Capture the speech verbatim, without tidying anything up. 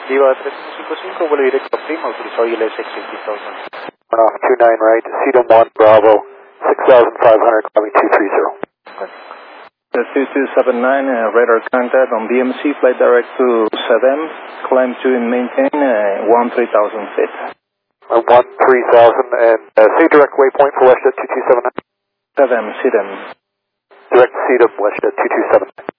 Viva tres cinco cinco, vuelo directo a Prima, autorizado I L S sixty thousand. Runoff two nine right, Sedum one Bravo, six thousand five hundred, climbing two three zero. Okay. The two two seven nine, uh, radar contact on B M C, flight direct to Sedem, climb to and maintain uh, one three thousand feet. Uh, one three thousand, and uh, say direct waypoint for WestJet two two seven nine. Sedem, Sedem. Direct Sedum, WestJet two two seven nine.